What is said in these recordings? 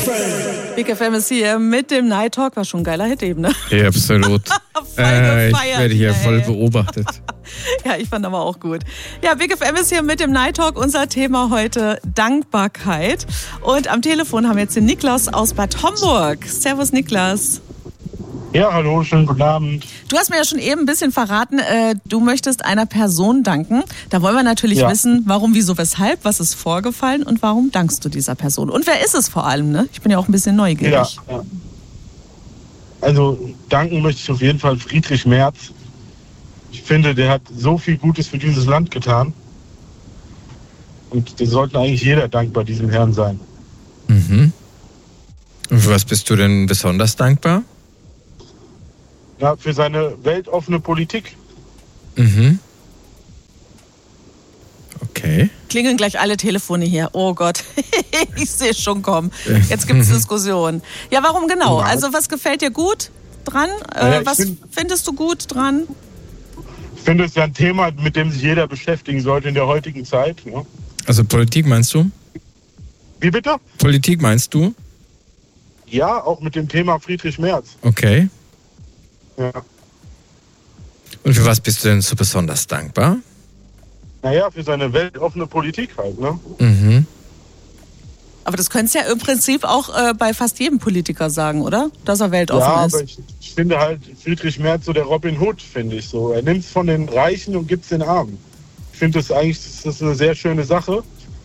Big FM ist hier mit dem Night Talk. War schon ein geiler Hit eben, ne? Ja, absolut. Ich werde hier voll beobachtet. Ja, ich fand aber auch gut. Ja, Big FM ist hier mit dem Night Talk. Unser Thema heute Dankbarkeit. Und am Telefon haben wir jetzt den Niklas aus Bad Homburg. Servus, Niklas. Ja, hallo, schönen guten Abend. Du hast mir ja schon eben ein bisschen verraten, du möchtest einer Person danken. Da wollen wir natürlich wissen, warum, wieso, weshalb, was ist vorgefallen und warum dankst du dieser Person? Und wer ist es vor allem, ne? Ich bin ja auch ein bisschen neugierig. Ja. Also danken möchte ich auf jeden Fall Friedrich Merz. Ich finde, der hat so viel Gutes für dieses Land getan. Und dem sollte eigentlich jeder dankbar diesem Herrn sein. Mhm. Und für was bist du denn besonders dankbar? Ja, für seine weltoffene Politik. Mhm. Okay. Klingeln gleich alle Telefone hier. Oh Gott, ich sehe es schon kommen. Jetzt gibt es Diskussionen. Ja, warum genau? Also was gefällt dir gut dran? Was findest du gut dran? Ich finde, es ist ja ein Thema, mit dem sich jeder beschäftigen sollte in der heutigen Zeit. Ja. Also Politik meinst du? Wie bitte? Politik meinst du? Ja, auch mit dem Thema Friedrich Merz. Okay. Ja. Und für was bist du denn so besonders dankbar? Naja, für seine weltoffene Politik halt, ne? Mhm. Aber das könntest du ja im Prinzip auch bei fast jedem Politiker sagen, oder? Dass er weltoffen ist. Ja, aber ich finde halt Friedrich Merz so der Robin Hood, finde ich so. Er nimmt es von den Reichen und gibt es den Armen. Ich finde das ist eine sehr schöne Sache.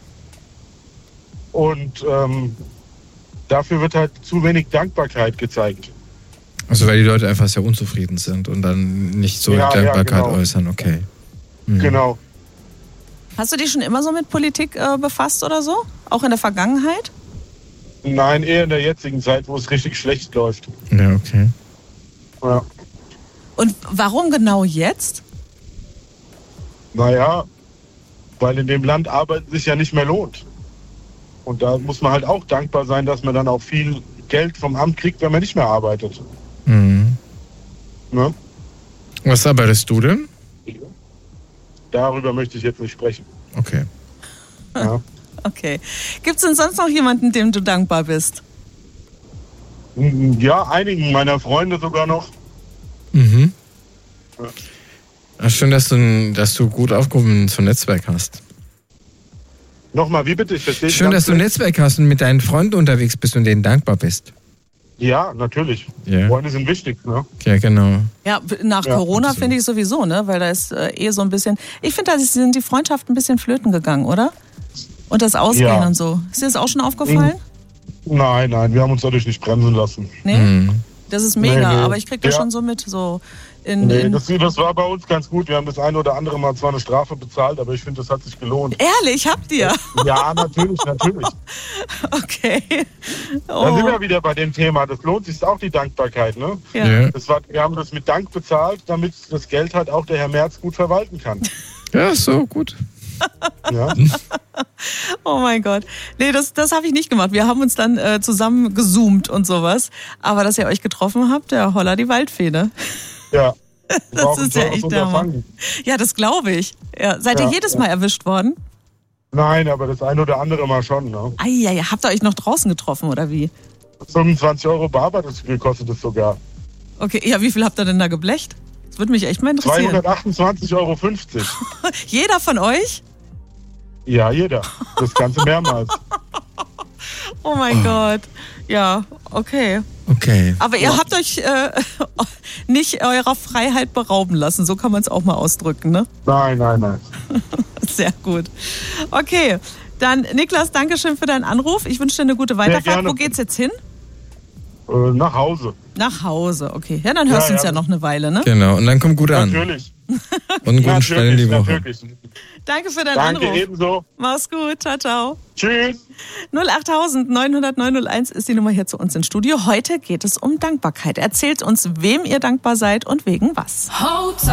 Und dafür wird halt zu wenig Dankbarkeit gezeigt. Also weil die Leute einfach sehr unzufrieden sind und dann nicht so Dankbarkeit äußern, okay. Mhm. Genau. Hast du dich schon immer so mit Politik befasst oder so? Auch in der Vergangenheit? Nein, eher in der jetzigen Zeit, wo es richtig schlecht läuft. Ja, okay. Ja. Und warum genau jetzt? Naja, weil in dem Land Arbeiten sich ja nicht mehr lohnt. Und da muss man halt auch dankbar sein, dass man dann auch viel Geld vom Amt kriegt, wenn man nicht mehr arbeitet. Mhm. Ne? Was arbeitest du denn? Darüber möchte ich jetzt nicht sprechen. Okay. Ja. Okay. Gibt es denn sonst noch jemanden, dem du dankbar bist? Ja, einigen meiner Freunde sogar noch. Mhm. Ja. Ach, schön, dass du gut aufgehoben so ein Netzwerk hast. Nochmal, wie bitte? Ich verstehe. Schön, dass du ein Netzwerk hast und mit deinen Freunden unterwegs bist und denen dankbar bist. Ja, natürlich. Yeah. Freunde sind wichtig, ne? Ja, genau. Ja, nach Corona finde ich sowieso, ne? Weil da ist so ein bisschen... Ich finde, da sind die Freundschaften ein bisschen flöten gegangen, oder? Und das Ausgehen und so. Ist dir das auch schon aufgefallen? Nein, wir haben uns dadurch nicht bremsen lassen. Nee? Mhm. Das ist mega, aber ich krieg das schon so mit. So das war bei uns ganz gut. Wir haben das eine oder andere Mal zwar eine Strafe bezahlt, aber ich finde, das hat sich gelohnt. Ehrlich, habt ihr? Ja, natürlich. Okay. Da sind wir wieder bei dem Thema. Das lohnt sich, ist auch die Dankbarkeit, ne? Ja. Wir haben das mit Dank bezahlt, damit das Geld halt auch der Herr Merz gut verwalten kann. Ja, so gut. Ja. Oh mein Gott. Nee, das habe ich nicht gemacht. Wir haben uns dann zusammen gezoomt und sowas. Aber dass ihr euch getroffen habt, ja, holla die Waldfee, ne? Ja. Das ist ja echt der Mann. Ja, das glaube ich. Ja. Seid ihr jedes Mal erwischt worden? Nein, aber das ein oder andere Mal schon, ne? Eieiei, habt ihr euch noch draußen getroffen, oder wie? 25 € Barber, das gekostet es sogar. Okay, ja, wie viel habt ihr denn da geblecht? Das würde mich echt mal interessieren. 228,50 €. Jeder von euch? Ja, jeder. Das Ganze mehrmals. Oh mein Gott. Ja, okay. Okay. Aber ihr habt euch nicht eurer Freiheit berauben lassen, so kann man es auch mal ausdrücken, ne? Nein. Sehr gut. Okay, dann Niklas, danke schön für deinen Anruf. Ich wünsche dir eine gute Weiterfahrt. Wo geht's jetzt hin? Nach Hause. Nach Hause, okay. Ja, dann hörst du uns ja noch eine Weile, ne? Genau, und dann kommt gut an. Natürlich. Und einen guten Start in die Woche. Natürlich. Danke für deinen Anruf. Danke ebenso. Mach's gut, ciao, ciao. Tschüss. 08000 900 901 ist die Nummer hier zu uns ins Studio. Heute geht es um Dankbarkeit. Erzählt uns, wem ihr dankbar seid und wegen was.